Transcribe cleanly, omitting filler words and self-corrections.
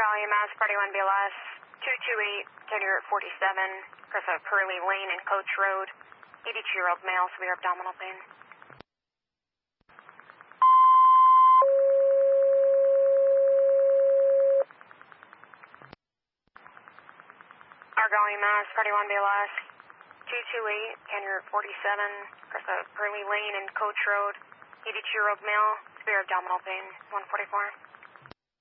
Argyle EMS, Party 1 BLS, 228, Tenure 47, across a Curly Lane and Coach Road, 82-year-old male, severe abdominal pain. Argyle EMS, Party 1 BLS, 228, Tenure 47, across a Curly Lane and Coach Road, 82-year-old male, severe abdominal pain, 144.